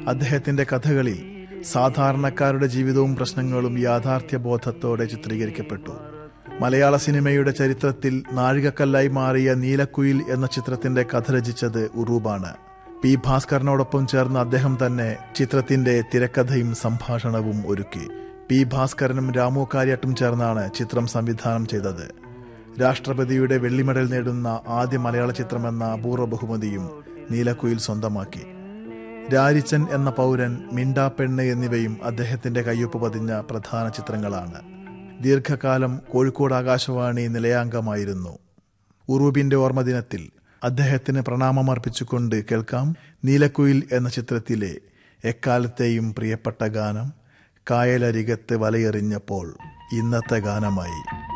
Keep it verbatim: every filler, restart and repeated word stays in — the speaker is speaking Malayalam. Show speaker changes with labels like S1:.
S1: അദ്ദേഹത്തിന്റെ കഥകളിൽ സാധാരണക്കാരുടെ ജീവിതവും പ്രശ്നങ്ങളും യാഥാർത്ഥ്യബോധത്തോടെ ചിത്രീകരിക്കപ്പെട്ടു. മലയാള സിനിമയുടെ ചരിത്രത്തിൽ നാഴികക്കല്ലായി മാറിയ നീലക്കുയിൽ എന്ന ചിത്രത്തിന്റെ കഥ രചിച്ചത് ഉറൂബാണ്. പി ഭാസ്കരനോടൊപ്പം ചേർന്ന് അദ്ദേഹം തന്നെ ചിത്രത്തിന്റെ തിരക്കഥയും സംഭാഷണവും ഒരുക്കി. പി ഭാസ്കരനും രാമു കാര്യാട്ടും ചേർന്നാണ് ചിത്രം സംവിധാനം ചെയ്തത്. രാഷ്ട്രപതിയുടെ വെള്ളിമെഡൽ നേടുന്ന ആദ്യ മലയാള ചിത്രമെന്ന അപൂർവ ബഹുമതിയും നീലക്കുയിൽ സ്വന്തമാക്കി. രാരിച്ചൻ എന്ന പൗരൻ, മിണ്ടാപ്പെണ്ണ് എന്നിവയും അദ്ദേഹത്തിന്റെ കയ്യൊപ്പ് പതിഞ്ഞ പ്രധാന ചിത്രങ്ങളാണ്. ദീർഘകാലം കോഴിക്കോട് ആകാശവാണി നിലയാംഗമായിരുന്നു. ഉറൂബിന്റെ ഓർമ്മദിനത്തിൽ അദ്ദേഹത്തിന് പ്രണാമമർപ്പിച്ചുകൊണ്ട് കേൾക്കാം നീലക്കുയിൽ എന്ന ചിത്രത്തിലെ എക്കാലത്തെയും പ്രിയപ്പെട്ട ഗാനം കായലരികത്ത് വലയെറിഞ്ഞപ്പോൾ ഇന്നത്തെ ഗാനമായി.